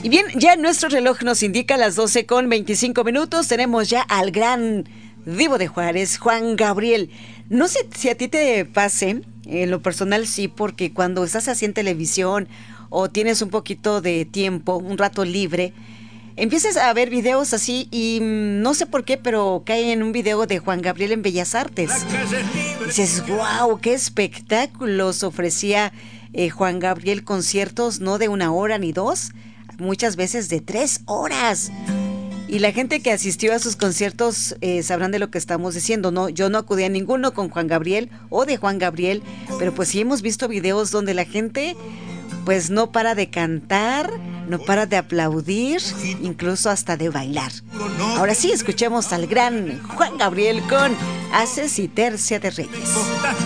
Y bien, ya nuestro reloj nos indica las 12:25. Tenemos ya al gran Divo de Juárez, Juan Gabriel. No sé si a ti te pase, en lo personal sí, porque cuando estás así en televisión o tienes un poquito de tiempo, un rato libre, empiezas a ver videos así y no sé por qué, pero cae en un video de Juan Gabriel en Bellas Artes. Y dices, wow, qué espectáculos ofrecía Juan Gabriel, conciertos no de 1 hora ni 2, muchas veces de 3 horas. Y la gente que asistió a sus conciertos sabrán de lo que estamos diciendo, ¿no? Yo no acudí a ninguno con Juan Gabriel o de Juan Gabriel, pero pues sí hemos visto videos donde la gente pues no para de cantar, no para de aplaudir, incluso hasta de bailar. Ahora sí, escuchemos al gran Juan Gabriel con Haces y Tercia de Reyes.